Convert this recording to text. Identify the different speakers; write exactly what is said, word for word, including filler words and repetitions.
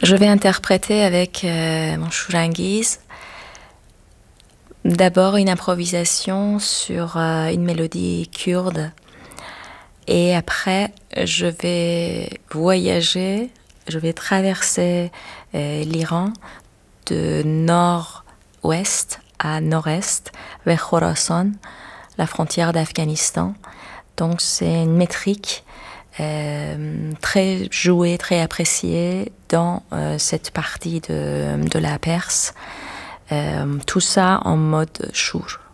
Speaker 1: Je vais interpréter avec euh, mon Shurangiz d'abord une improvisation sur euh, une mélodie kurde et après je vais voyager, je vais traverser euh, l'Iran de nord-ouest à nord-est vers Khorasan, la frontière d'Afghanistan. Donc c'est une métrique euh, très jouée, très appréciée dans euh, cette partie de, de la Perse. Euh, tout ça en mode shur.